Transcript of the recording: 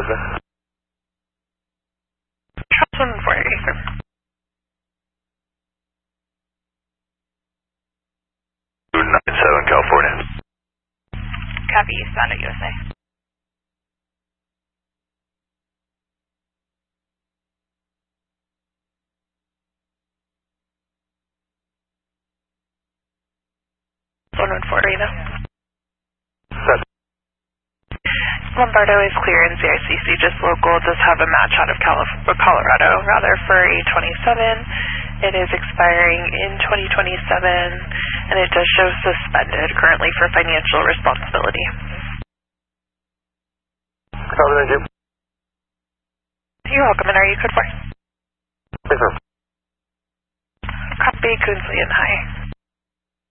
subject. Charles 148. 297 California. Copy, eastbound at USA. Reno. Set. Lombardo is clear in CICC, just local, does have a match out of Colorado, rather for a 27. It is expiring in 2027, and it does show suspended currently for financial responsibility. Copy, thank you. You're welcome, and are you code 4? Yes, sir. Copy, Coonsley and High.